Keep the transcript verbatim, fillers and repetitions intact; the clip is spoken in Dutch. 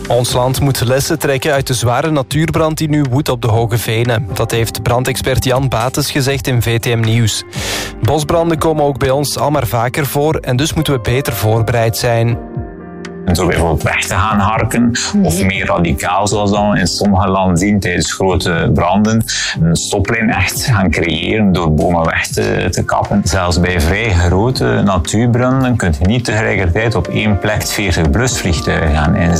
Ons land moet lessen trekken uit de zware natuurbrand die nu woedt op de Hoge Venen. Dat heeft brandexpert Jan Bates gezegd in V T M Nieuws. Bosbranden komen ook bij ons al maar vaker voor en dus moeten we beter voorbereid zijn. En door bijvoorbeeld weg te gaan harken, of meer radicaal, zoals we in sommige landen zien tijdens grote branden, een stoplijn echt gaan creëren door bomen weg te, te kappen. Zelfs bij vrij grote natuurbranden kun je niet tegelijkertijd op één plek veertig blusvliegtuigen gaan inzetten.